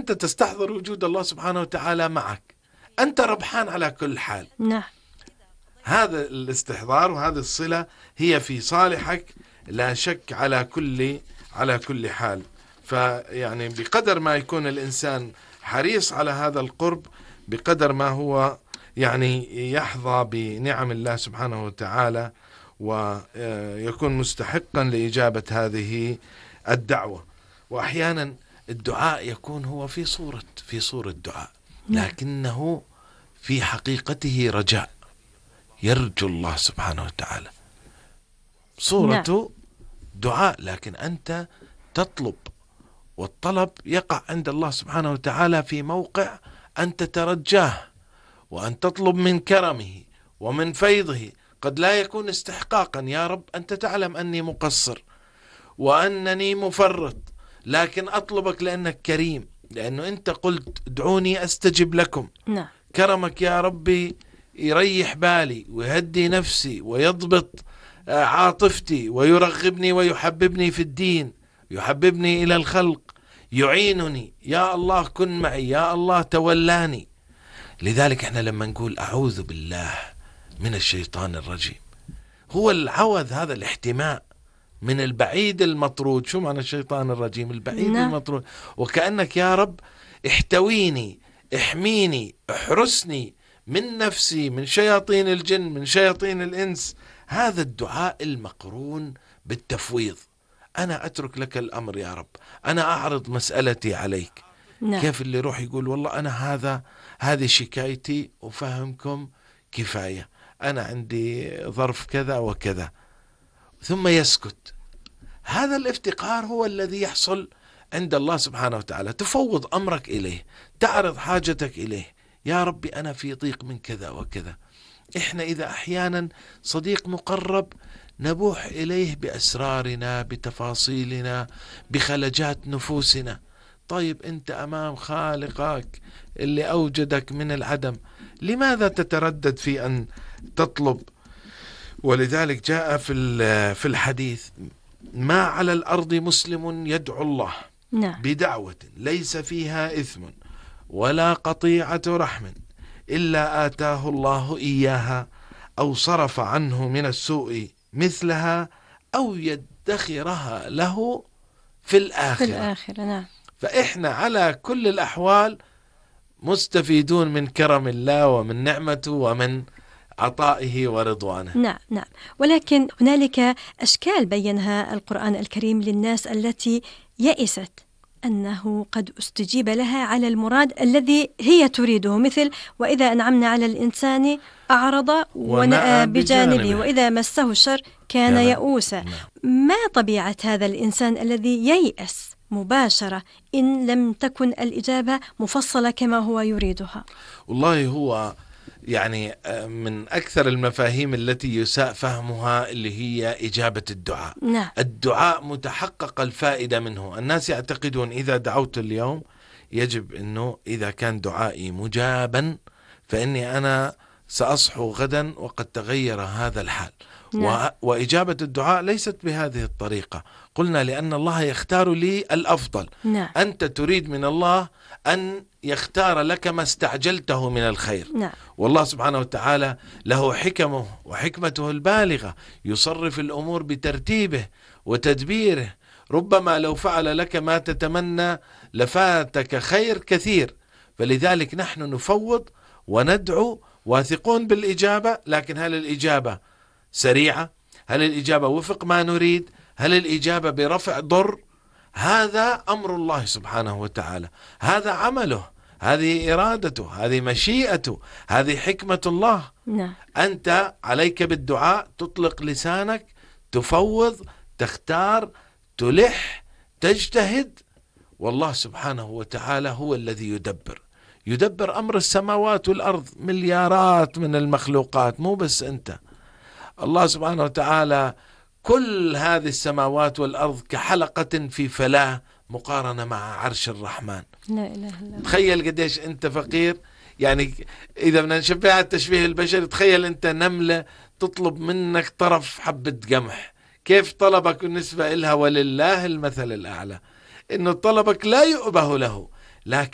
أنت تستحضر وجود الله سبحانه وتعالى معك، أنت ربحان على كل حال. نعم. هذا الاستحضار وهذه الصلة هي في صالحك لا شك على كل حال. فيعني بقدر ما يكون الإنسان حريص على هذا القرب، بقدر ما هو يعني يحظى بنعم الله سبحانه وتعالى، ويكون مستحقا لإجابة هذه الدعوة. وأحيانا الدعاء يكون هو في صورة دعاء، لكنه في حقيقته رجاء، يرجو الله سبحانه وتعالى. صورته دعاء، لكن أنت تطلب، والطلب يقع عند الله سبحانه وتعالى في موقع أن تترجاه وأن تطلب من كرمه ومن فيضه. قد لا يكون استحقاقا، يا رب أنت تعلم أني مقصر وأنني مفرط، لكن أطلبك لأنك كريم، لأنه أنت قلت ادعوني أستجب لكم. كرمك يا ربي يريح بالي ويهدي نفسي ويضبط عاطفتي ويرغبني ويحببني في الدين، يحببني إلى الخلق، يعينني. يا الله كن معي، يا الله تولاني. لذلك احنا لما نقول أعوذ بالله من الشيطان الرجيم، هو العوذ، هذا الاحتماء من البعيد المطرود. شو معنى الشيطان الرجيم؟ البعيد المطرود. وكأنك يا رب احتويني، احميني، احرسني من نفسي، من شياطين الجن، من شياطين الإنس. هذا الدعاء المقرون بالتفويض. أنا أترك لك الأمر يا رب، أنا أعرض مسألتي عليك. كيف اللي يروح يقول والله أنا هذه شكايتي وفهمكم كفاية، أنا عندي ظرف كذا وكذا، ثم يسكت. هذا الافتقار هو الذي يحصل عند الله سبحانه وتعالى. تفوض أمرك إليه، تعرض حاجتك إليه. يا ربي أنا في ضيق من كذا وكذا. إحنا إذا أحيانا صديق مقرب نبوح إليه بأسرارنا، بتفاصيلنا، بخلجات نفوسنا. طيب أنت أمام خالقك اللي أوجدك من العدم، لماذا تتردد في أن تطلب؟ ولذلك جاء في الحديث: ما على الأرض مسلم يدعو الله بدعوة ليس فيها إثم ولا قطيعة رحم إلا آتاه الله إياها، أو صرف عنه من السوء مثلها، أو يدخرها له في الآخرة. نعم. فإحنا على كل الأحوال مستفيدون من كرم الله ومن نعمته ومن عطائه ورضوانه. نعم. ولكن هنالك أشكال بينها القرآن الكريم للناس التي يئست أنه قد استجيب لها على المراد الذي هي تريده، مثل وإذا أنعمنا على الإنسان أعرض ونأى بجانبه وإذا مسه الشر كان يئوسا. ما طبيعة هذا الإنسان الذي ييأس مباشرة إن لم تكن الإجابة مفصلة كما هو يريدها؟ والله هو يعني من أكثر المفاهيم التي يساء فهمها اللي هي إجابة الدعاء. الدعاء متحقق الفائدة منه. الناس يعتقدون إذا دعوت اليوم يجب أنه إذا كان دعائي مجابا فإني أنا سأصحو غدا وقد تغير هذا الحال. وإجابة الدعاء ليست بهذه الطريقة. قلنا لأن الله يختار لي الأفضل. أنت تريد من الله أن يختار لك ما استعجلته من الخير. والله سبحانه وتعالى له حكمه وحكمته البالغة، يصرف الأمور بترتيبه وتدبيره. ربما لو فعل لك ما تتمنى لفاتك خير كثير. فلذلك نحن نفوض وندعو واثقون بالإجابة. لكن هل الإجابة سريعة؟ هل الإجابة وفق ما نريد؟ هل الإجابة برفع ضر؟ هذا أمر الله سبحانه وتعالى، هذا عمله، هذه إرادته، هذه مشيئته، هذه حكمة الله. أنت عليك بالدعاء، تطلق لسانك، تفوض، تختار، تلح، تجتهد، والله سبحانه وتعالى هو الذي يدبر أمر السماوات والأرض. مليارات من المخلوقات، مو بس أنت. الله سبحانه وتعالى كل هذه السماوات والأرض كحلقة في فلاة مقارنة مع عرش الرحمن. لا إله إلا الله. تخيل قديش أنت فقير. يعني إذا بدنا نشبهها التشبيه البشري، تخيل أنت نملة تطلب منك طرف حبة قمح، كيف طلبك بالنسبة إلها؟ ولله المثل الأعلى، إنه طلبك لا يؤبه له. لكن